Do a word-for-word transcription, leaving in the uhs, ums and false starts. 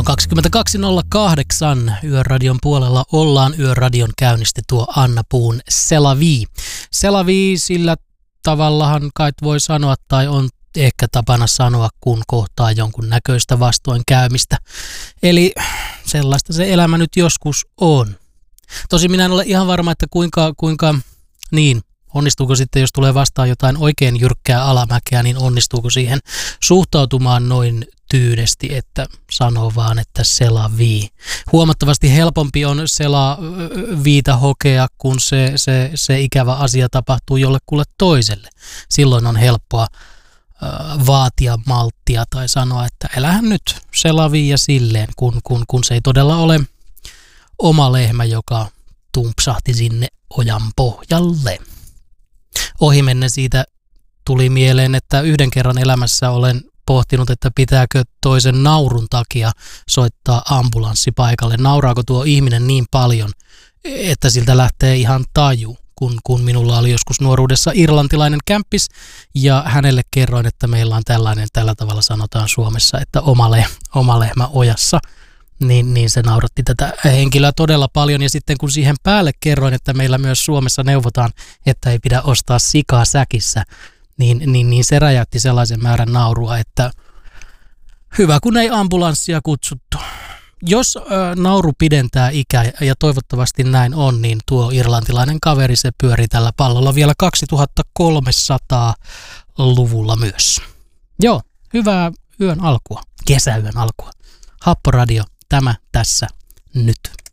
Kello kaksikymmentäkaksi nolla kahdeksan Yöradion puolella ollaan. Yöradion käynnisti tuo Anna Puun C'est la vie. C'est la vie sillä tavallahan kai voi sanoa, tai on ehkä tapana sanoa, kun kohtaa jonkun näköistä vastoinkäymistä. Eli sellaista se elämä nyt joskus on. Tosin minä en ole ihan varma, että kuinka, kuinka niin, onnistuuko sitten, jos tulee vastaan jotain oikein jyrkkää alamäkeä, niin onnistuuko siihen suhtautumaan noin tyynesti, että sanoo vaan, että c'est la vie. Huomattavasti helpompi on c'est la viitä hokea, kun se, se, se ikävä asia tapahtuu jollekulle toiselle. Silloin on helppoa äh, vaatia malttia tai sanoa, että elähän nyt c'est la vie ja silleen, kun, kun, kun se ei todella ole oma lehmä, joka tumpsahti sinne ojan pohjalle. Ohimennen siitä tuli mieleen, että yhden kerran elämässä olen pohtinut, että pitääkö toisen naurun takia soittaa ambulanssi paikalle. Nauraako tuo ihminen niin paljon, että siltä lähtee ihan taju, kun, kun minulla oli joskus nuoruudessa irlantilainen kämppis ja hänelle kerroin, että meillä on tällainen, tällä tavalla sanotaan Suomessa, että oma, le, oma lehmä ojassa. Niin, niin se nauratti tätä henkilöä todella paljon. Ja sitten kun siihen päälle kerroin, että meillä myös Suomessa neuvotaan, että ei pidä ostaa sikaa säkissä, niin, niin, niin se räjäytti sellaisen määrän naurua, että hyvä kun ei ambulanssia kutsuttu. Jos ä, nauru pidentää ikää, ja toivottavasti näin on, niin tuo irlantilainen kaveri, se pyöri tällä pallolla vielä kaksituhattakolmesataa-luvulla myös. Joo, hyvää yön alkua, kesäyön alkua. Happoradio. Tämä tässä nyt.